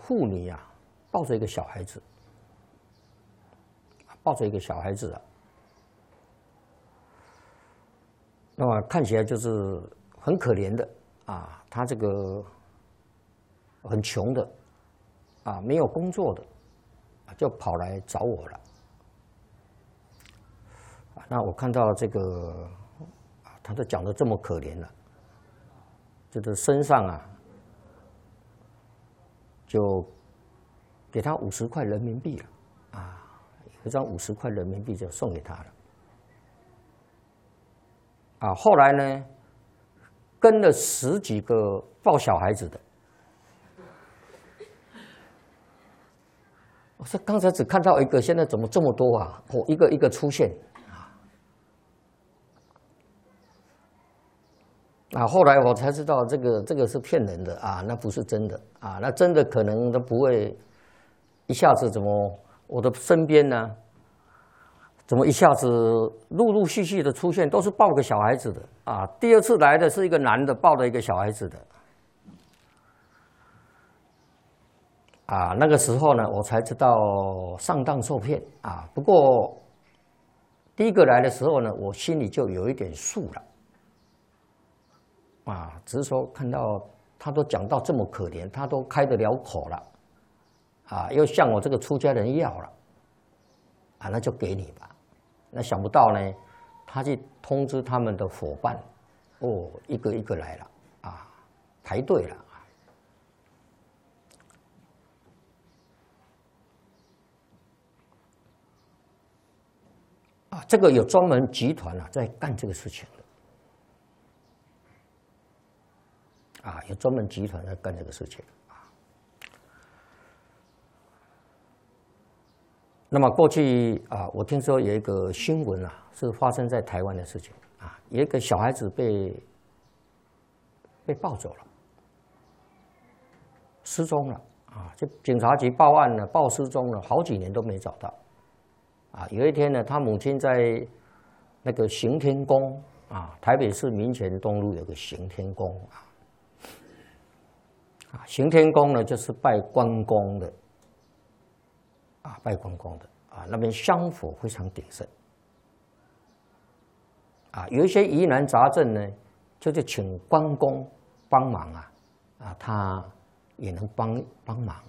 妇女啊，抱着一个小孩子，抱着一个小孩子啊，那么看起来就是很可怜的啊，他这个很穷的啊，没有工作的，就跑来找我了。那我看到这个，他都讲的这么可怜了，就是身上啊，就给他50块人民币了，啊，有一张50块人民币就送给他了。啊，后来呢，跟了10几个抱小孩子的，我说刚才只看到一个，现在怎么这么多啊？哦，一个一个出现。啊，后来我才知道这个是骗人的啊，那不是真的啊，那真的可能都不会一下子怎么我的身边呢，怎么一下子陆陆续续的出现都是抱个小孩子的啊？第2次来的是一个男的抱了一个小孩子的啊，那个时候呢，我才知道上当受骗啊。不过第一个来的时候呢，我心里就有一点数了。啊，只是说看到他都讲到这么可怜，他都开得了口了，啊，又向我这个出家人要了，啊，那就给你吧。那想不到呢，他去通知他们的伙伴，哦，一个一个来了，啊，排队了。啊，这个有专门集团啊在干这个事情。啊，有专门集团在干这个事情啊。那么过去啊，我听说有一个新闻啊，是发生在台湾的事情啊，有一个小孩子被抱走了，失踪了啊，就警察局报案了，报失踪了，好几年都没找到。啊，有一天呢，他母亲在那个行天宫啊，台北市民权东路有个行天宫啊。啊，行天宫呢，就是拜关公的，啊，拜关公的啊，那边香火非常鼎盛，啊，有一些疑难杂症呢，就是请关公帮忙啊，啊，他也能帮忙。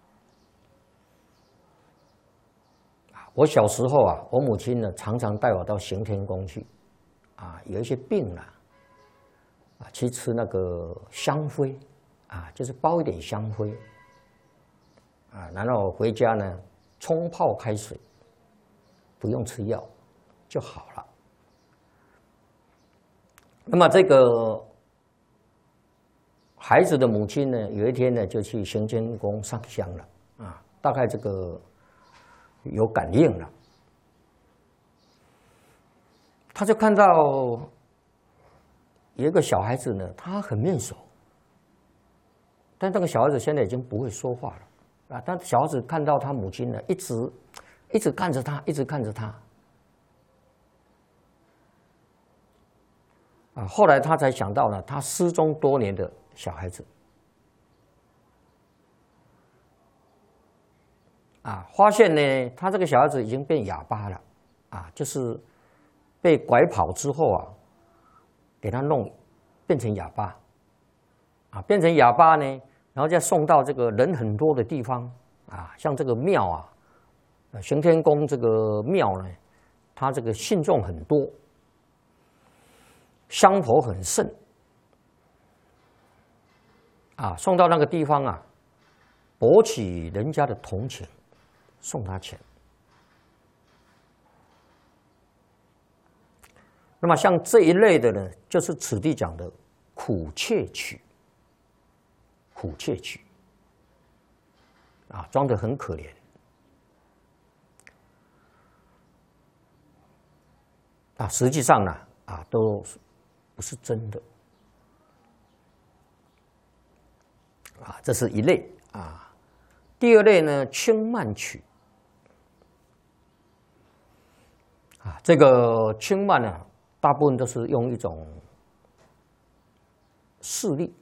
啊，我小时候啊，我母亲呢常常带我到行天宫去，啊，有一些病了，啊，去吃那个香灰。啊，就是包一点香灰，啊，然后回家呢，冲泡开水，不用吃药就好了。那么这个孩子的母亲呢，有一天呢就去行天宫上香了，啊，大概这个有感应了，他就看到有一个小孩子呢，他很面熟。但这个小孩子现在已经不会说话了，啊！但小孩子看到他母亲呢，一直看着他，一直看着他，啊！后来他才想到了，他失踪多年的小孩子，啊！发现呢，他这个小孩子已经变哑巴了，啊！就是被拐跑之后啊，给他变成哑巴，啊！变成哑巴呢。然后再送到这个人很多的地方啊，像这个庙啊，行天宫这个庙呢，它这个信众很多，香火很盛，啊，送到那个地方啊，博取人家的同情，送他钱。那么像这一类的呢，就是此地讲的苦窃取。苦窃取，啊，装得很可怜，啊，实际上呢，啊，都不是真的，啊，这是一类啊。第2类呢，轻慢取，啊，这个轻慢呢，大部分都是用一种势力。